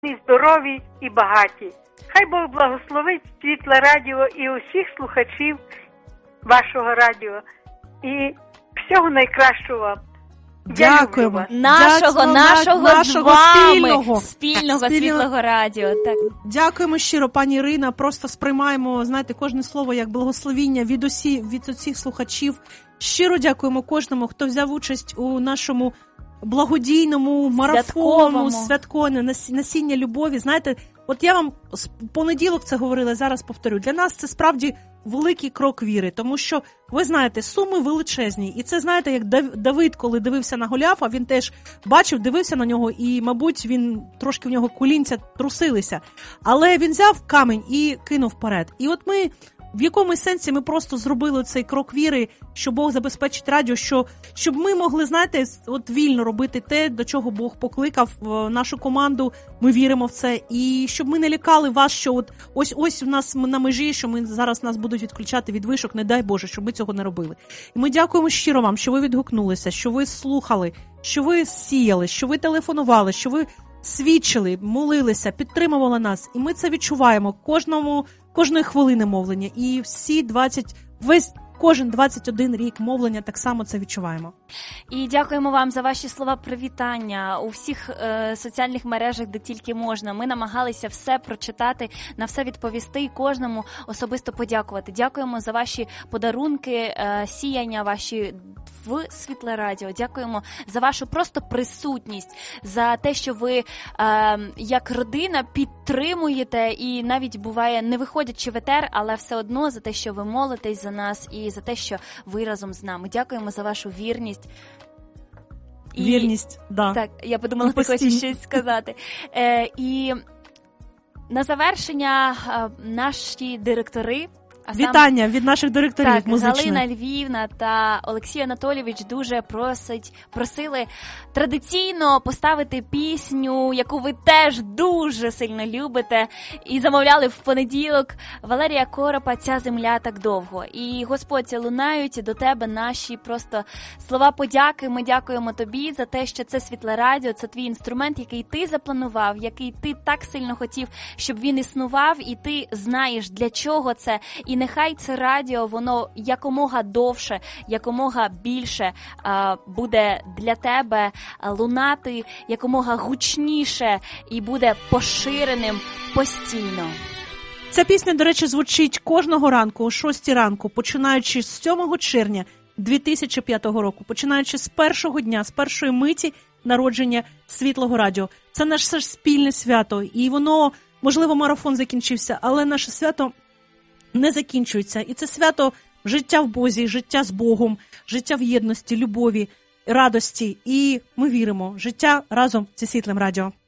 здорові і багаті. Хай Бог благословить Світле Радіо і усіх слухачів вашого радіо. І всього найкращого вам. Дякуємо. Нашого з вами спільного Світлого Радіо. Так. Дякуємо щиро, пані Ірина. Просто сприймаємо, знаєте, кожне слово як благословіння від усіх слухачів. Щиро дякуємо кожному, хто взяв участь у нашому благодійному марафону, святковому насіння любові. Знаєте, от я вам в понеділок це говорила, зараз повторю. Для нас це справді великий крок віри, тому що, ви знаєте, суми величезні. І це, знаєте, як Давид, коли дивився на Голіафа, він теж бачив, дивився на нього, і, мабуть, він трошки в нього колінця трусилися. Але він взяв камінь і кинув вперед. І от ми в якомусь сенсі ми просто зробили цей крок віри, що Бог забезпечить радіо, щоб ми могли, знаєте, от вільно робити те, до чого Бог покликав нашу команду, ми віримо в це, і щоб ми не лякали вас, що ось у нас на межі, що зараз нас будуть відключати від вишок, не дай Боже, щоб ми цього не робили. І ми дякуємо щиро вам, що ви відгукнулися, що ви слухали, що ви сіяли, що ви телефонували, що ви свідчили, молилися, підтримували нас, і ми це відчуваємо кожної хвилини мовлення, і кожен 21 рік мовлення так само це відчуваємо. І дякуємо вам за ваші слова привітання у всіх соціальних мережах, де тільки можна. Ми намагалися все прочитати, на все відповісти і кожному особисто подякувати. Дякуємо за ваші подарунки, сіяння ваші в Світле Радіо. Дякуємо за вашу просто присутність, за те, що ви як родина підтримуєте і навіть буває не виходячи в етер, але все одно за те, що ви молитесь за нас і за те, що ви разом з нами. Дякуємо за вашу вірність. Вірність, да. Так, я подумала, ти хочеш щось сказати. І на завершення наші директори, вітання від наших директорів музичних. Галина Львівна та Олексій Анатолійович дуже просили традиційно поставити пісню, яку ви теж дуже сильно любите, і замовляли в понеділок Валерія Коропа «Ця земля так довго». І, Господь, лунають до тебе наші просто слова подяки. Ми дякуємо тобі за те, що це Світле Радіо, це твій інструмент, який ти запланував, який ти так сильно хотів, щоб він існував, і ти знаєш, для чого це. І нехай це радіо, воно якомога довше, якомога більше буде для тебе лунати, якомога гучніше і буде поширеним постійно. Ця пісня, до речі, звучить кожного ранку о 6 ранку, починаючи з 7 червня 2005 року, починаючи з першого дня, з першої миті народження Світлого Радіо. Це наше спільне свято, і воно, можливо, марафон закінчився, але наше свято не закінчується. І це свято життя в Бозі, життя з Богом, життя в єдності, любові, радості. І ми віримо, життя разом зі Світлим Радіо.